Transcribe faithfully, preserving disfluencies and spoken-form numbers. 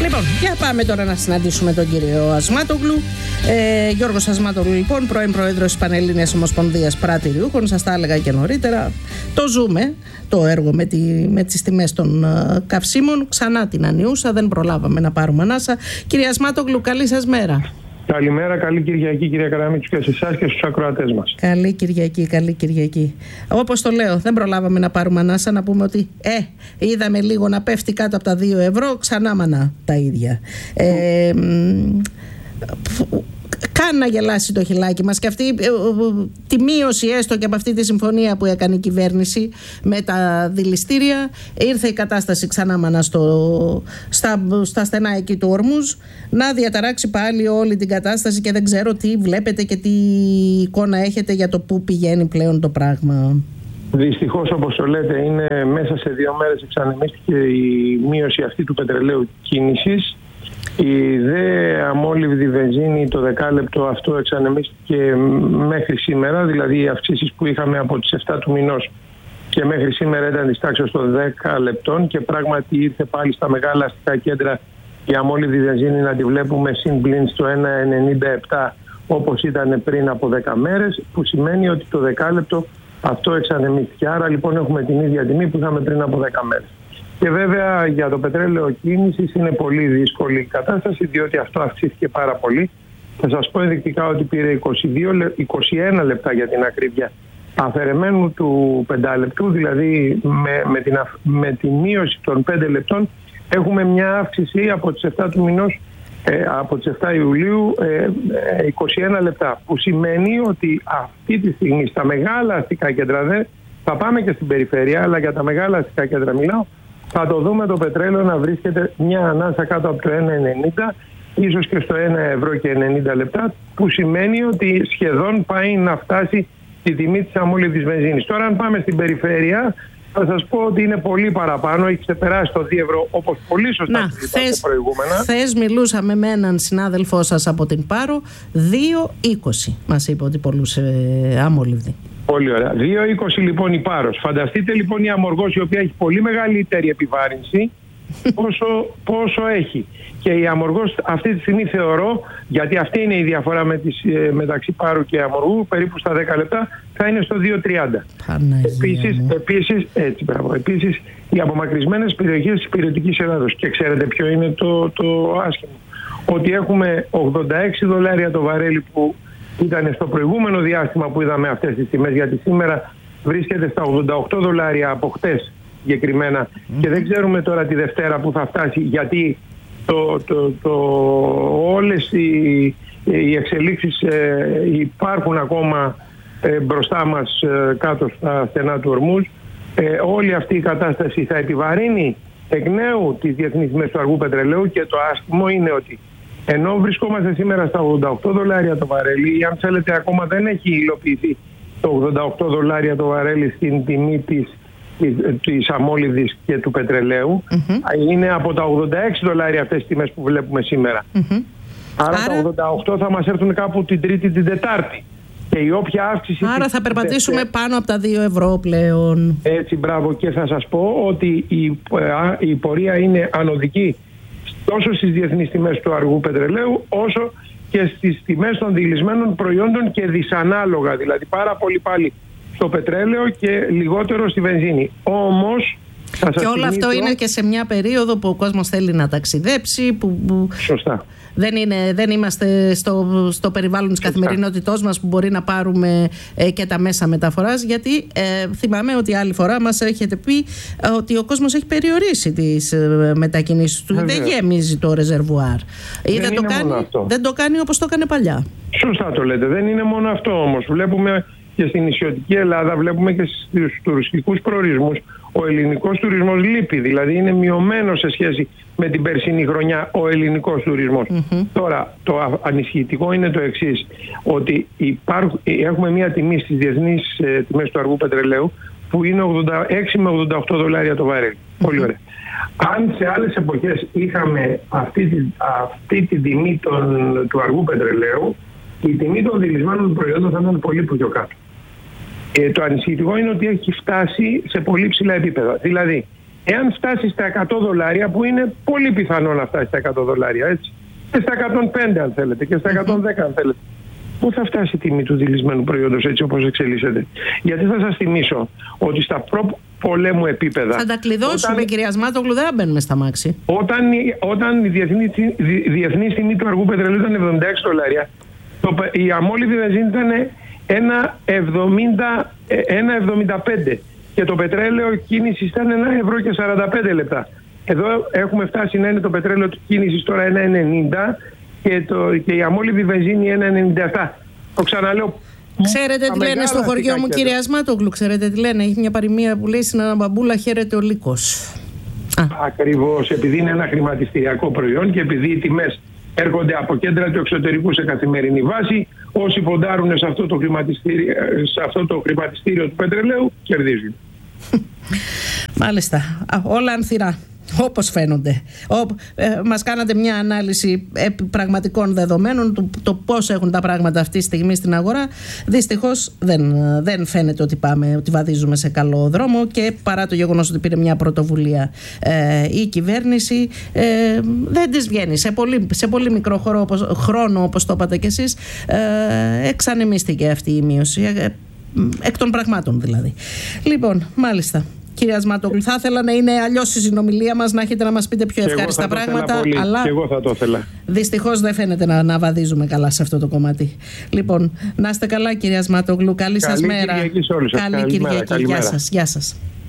Λοιπόν, για πάμε τώρα να συναντήσουμε τον κύριο Ασμάτογλου. Ε, Γιώργος Ασμάτογλου, λοιπόν, πρώην Πρόεδρος της Πανελλήνιας Ομοσπονδίας Πρατηριούχων. Σας τα έλεγα και νωρίτερα. Το ζούμε το έργο με, τη, με τις τιμές των uh, καυσίμων. Ξανά την ανιούσα, δεν προλάβαμε να πάρουμε ανάσα. Κύριε Ασμάτογλου, καλή σας μέρα. Καλημέρα, καλή Κυριακή, κυρία Καραμίτσου, και σε εσάς και στους ακροατές μας. Καλή Κυριακή, καλή Κυριακή. Όπως το λέω, δεν προλάβαμε να πάρουμε ανάσα, να πούμε ότι ε, είδαμε λίγο να πέφτει κάτω από τα δύο ευρώ, ξανά μανά τα ίδια. Ε, Καν να γελάσει το χιλάκι μας. Και αυτή τη μείωση έστω και από αυτή τη συμφωνία που έκανε η κυβέρνηση με τα δηληστήρια, ήρθε η κατάσταση ξανά μανά στο, στα, στα στενά εκεί του Ορμούζ να διαταράξει πάλι όλη την κατάσταση, και δεν ξέρω τι βλέπετε και τι εικόνα έχετε για το πού πηγαίνει πλέον το πράγμα. Δυστυχώς, όπως το λέτε, είναι μέσα σε δύο μέρες εξανεμίστηκε η μείωση αυτή του πετρελαίου κίνησης. Η δε αμόλυβδη βενζίνη, το δεκάλεπτο αυτό, εξανεμίστηκε μέχρι σήμερα, δηλαδή οι αυξήσεις που είχαμε από τις επτά του μηνός και μέχρι σήμερα ήταν της τάξης των δέκα λεπτών, και πράγματι ήρθε πάλι στα μεγάλα αστικά κέντρα η αμόλυβδη βενζίνη να τη βλέπουμε συν πλήν στο ένα ενενήντα επτά όπως ήταν πριν από δέκα μέρες, που σημαίνει ότι το δεκάλεπτο αυτό εξανεμίστηκε. Άρα λοιπόν έχουμε την ίδια τιμή που είχαμε πριν από δέκα μέρες. Και βέβαια για το πετρέλαιο κίνησης είναι πολύ δύσκολη η κατάσταση, διότι αυτό αυξήθηκε πάρα πολύ. Θα σας πω ενδεικτικά ότι πήρε είκοσι δύο, είκοσι ένα λεπτά για την ακρίβεια αφαιρεμένου του πεντάλεπτου, δηλαδή με, με, την, με τη μείωση των πέντε λεπτών έχουμε μια αύξηση από τις επτά του μηνός, ε, από τις επτά Ιουλίου, ε, ε, είκοσι ένα λεπτά, που σημαίνει ότι αυτή τη στιγμή στα μεγάλα αστικά κέντρα, δε, θα πάμε και στην περιφέρεια, αλλά για τα μεγάλα αστικά κέντρα μιλάω, θα το δούμε το πετρέλαιο να βρίσκεται μια ανάσα κάτω από το ένα ενενήντα, ίσως και στο ένα ευρώ και ενενήντα λεπτά, που σημαίνει ότι σχεδόν πάει να φτάσει τη τιμή της αμόλυβδης βενζίνης. Τώρα αν πάμε στην περιφέρεια, θα σας πω ότι είναι πολύ παραπάνω, έχει ξεπεράσει το δύο ευρώ, όπως πολύ σωστά είπατε προηγούμενα. Χθες μιλούσαμε με έναν συνάδελφό σας από την Πάρο, δύο είκοσι μας είπε ότι πολλούσε αμόλυβδη. Πολύ ωραία. δύο είκοσι λοιπόν η Πάρος. Φανταστείτε λοιπόν η Αμοργός, η οποία έχει πολύ μεγαλύτερη επιβάρυνση, πόσο, πόσο έχει. Και η Αμοργός αυτή τη στιγμή θεωρώ, γιατί αυτή είναι η διαφορά με τις, μεταξύ Πάρου και Αμοργού, περίπου στα δέκα λεπτά, θα είναι στο δύο τριάντα. Επίσης, επίσης, έτσι, μπράβο, επίσης οι απομακρυσμένες περιοχές της υπηρετικής Ελλάδος. Και ξέρετε ποιο είναι το, το άσχημο? Ότι έχουμε ογδόντα έξι δολάρια το βαρέλι που ήταν στο προηγούμενο διάστημα που είδαμε αυτές τις τιμές, γιατί σήμερα βρίσκεται στα ογδόντα οκτώ δολάρια από χτες συγκεκριμένα, mm. και δεν ξέρουμε τώρα τη Δευτέρα που θα φτάσει, γιατί το, το, το, όλες οι, οι εξελίξεις ε, υπάρχουν ακόμα ε, μπροστά μας ε, κάτω στα στενά του Ορμούζ. Ε, όλη αυτή η κατάσταση θα επιβαρύνει εκ νέου τις διεθνείς τιμές του αργού πετρελαίου, και το άσχημο είναι ότι ενώ βρισκόμαστε σήμερα στα ογδόντα οκτώ δολάρια το βαρέλι, ή αν θέλετε ακόμα δεν έχει υλοποιηθεί το ογδόντα οκτώ δολάρια το βαρέλι στην τιμή της, της, της αμόλυβδης και του πετρελαίου, mm-hmm. είναι από τα ογδόντα έξι δολάρια αυτές τις τιμές που βλέπουμε σήμερα. Mm-hmm. Άρα, Άρα τα ογδόντα οκτώ θα μας έρθουν κάπου την Τρίτη, την Τετάρτη. Και η όποια αύξηση... Άρα θα περπατήσουμε τετέ... πάνω από τα δύο ευρώ πλέον. Έτσι, μπράβο. Και θα σας πω ότι η, η πορεία είναι ανωδική τόσο στις διεθνείς τιμές του αργού πετρελαίου, όσο και στις τιμές των δειλισμένων προϊόντων, και δυσανάλογα, δηλαδή πάρα πολύ πάλι στο πετρέλαιο και λιγότερο στη βενζίνη. Όμως και όλο αυτό είναι και σε μια περίοδο που ο κόσμος θέλει να ταξιδέψει, που, που σωστά. Δεν, είναι, δεν είμαστε στο, στο περιβάλλον της καθημερινότητός μας που μπορεί να πάρουμε ε, και τα μέσα μεταφοράς, γιατί ε, θυμάμαι ότι άλλη φορά μας έχετε πει ε, ότι ο κόσμος έχει περιορίσει τις ε, μετακινήσεις του. Βεβαίως. Δεν γεμίζει το ρεζερβουάρ. Ή δεν, δεν, το κάνει, δεν το κάνει όπως το έκανε παλιά. Σωστά το λέτε. Δεν είναι μόνο αυτό όμως. Βλέπουμε και στην νησιωτική Ελλάδα, βλέπουμε και στους τουριστικούς προορισμούς, ο ελληνικός τουρισμός λείπει, δηλαδή είναι μειωμένο σε σχέση με την περσινή χρονιά ο ελληνικός τουρισμός. Mm-hmm. Τώρα, το ανησυχητικό είναι το εξής, ότι υπάρχ, έχουμε μια τιμή στις διεθνείς ε, τιμές του αργού πετρελαίου που είναι ογδόντα έξι με ογδόντα οκτώ δολάρια το βαρέλι. Mm-hmm. Πολύ ωραία. Αν σε άλλες εποχές είχαμε αυτή τη, αυτή τη τιμή των, του αργού πετρελαίου, η τιμή των δειλισμένων προϊόντων θα ήταν πολύ πιο κάτω. Ε, το ανησυχητικό είναι ότι έχει φτάσει σε πολύ ψηλά επίπεδα. Δηλαδή, Εάν φτάσει στα εκατό δολάρια, που είναι πολύ πιθανό να φτάσει στα εκατό δολάρια, έτσι, και στα εκατόν πέντε αν θέλετε, και στα εκατόν δέκα αν θέλετε, πού θα φτάσει η τιμή του δηλισμένου προϊόντος έτσι όπως εξελίσσεται? Γιατί θα σας θυμίσω ότι στα προ-πολέμου επίπεδα... Θα τα κλειδώσουμε, όταν... κυρία Ασμάτογλου, δεν μπαίνουμε στα μάξι. Όταν, όταν η διεθνή, διεθνή τιμή του αργού πετρελαίου ήταν εβδομήντα έξι δολάρια, το, η αμόλυβδη βενζίνη ήταν ένα εβδομήντα πέντε και το πετρέλαιο κίνησης ήταν ένα ευρώ και σαράντα πέντε λεπτά. Εδώ έχουμε φτάσει να είναι το πετρέλαιο κίνησης τώρα ένα ενενήντα και, το, και η αμόλυβδη βενζίνη ένα ενενήντα επτά. Το ξαναλέω. Ξέρετε τι λένε στο χωριό μου, κύριε Ασμάτογλου? Ξέρετε τι λένε? Έχει μια παροιμία που λέει: στην αναμπαμπούλα χαίρεται ο λύκος. Ακριβώς, επειδή είναι ένα χρηματιστηριακό προϊόν και επειδή οι τιμές έρχονται από κέντρα του εξωτερικού σε καθημερινή βάση, όσοι ποντάρουν σε αυτό το χρηματιστήριο, σε αυτό το χρηματιστήριο του πετρελαίου κερδίζουν. Μάλιστα. Όλα ανθυρά, όπως φαίνονται. Ο, ε, μας κάνατε μια ανάλυση επί πραγματικών δεδομένων του το πώς έχουν τα πράγματα αυτή τη στιγμή στην αγορά. Δυστυχώς δεν, δεν φαίνεται ότι πάμε, ότι βαδίζουμε σε καλό δρόμο, και παρά το γεγονός ότι πήρε μια πρωτοβουλία ε, η κυβέρνηση, ε, δεν της βγαίνει. Σε πολύ, σε πολύ μικρό χώρο, όπως, χρόνο, όπως το είπατε κι εσείς, ε, εξανεμίστηκε αυτή η μείωση, ε, εκ των πραγμάτων δηλαδή. Λοιπόν, μάλιστα. Κύριε Ασμάτογλου, θα ήθελα να είναι αλλιώς η συνομιλία μας, να έχετε να μας πείτε πιο ευχάριστα πράγματα. Πολύ. Αλλά και εγώ θα το ήθελα. Δυστυχώς δεν φαίνεται να, να βαδίζουμε καλά σε αυτό το κομμάτι. Λοιπόν, να είστε καλά, κύριε Ασμάτογλου. Καλή, Καλή σας μέρα. Κυριακή σε όλους σας. Καλή Κυριακή. Γεια σας. Γεια σας.